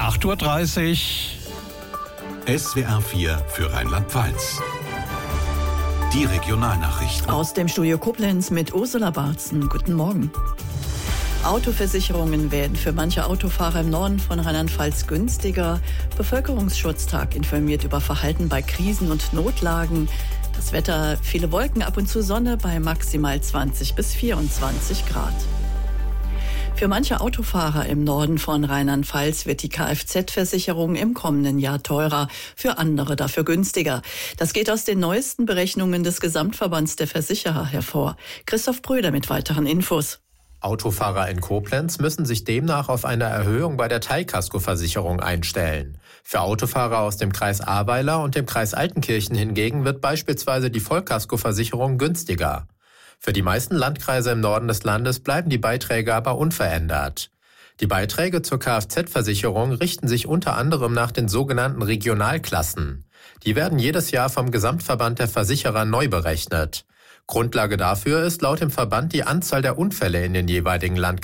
8:30 Uhr. SWR 4 für Rheinland-Pfalz. Die Regionalnachrichten. Aus dem Studio Koblenz mit Ursula Barzen. Guten Morgen. Autoversicherungen werden für manche Autofahrer im Norden von Rheinland-Pfalz günstiger. Bevölkerungsschutztag informiert über Verhalten bei Krisen und Notlagen. Das Wetter, viele Wolken, ab und zu Sonne bei maximal 20 bis 24 Grad. Für manche Autofahrer im Norden von Rheinland-Pfalz wird die Kfz-Versicherung im kommenden Jahr teurer, für andere dafür günstiger. Das geht aus den neuesten Berechnungen des Gesamtverbands der Versicherer hervor. Christoph Bröder mit weiteren Infos. Autofahrer in Koblenz müssen sich demnach auf eine Erhöhung bei der Teilkaskoversicherung einstellen. Für Autofahrer aus dem Kreis Ahrweiler und dem Kreis Altenkirchen hingegen wird beispielsweise die Vollkaskoversicherung günstiger. Für die meisten Landkreise im Norden des Landes bleiben die Beiträge aber unverändert. Die Beiträge zur Kfz-Versicherung richten sich unter anderem nach den sogenannten Regionalklassen. Die werden jedes Jahr vom Gesamtverband der Versicherer neu berechnet. Grundlage dafür ist laut dem Verband die Anzahl der Unfälle in den jeweiligen Landkreisen.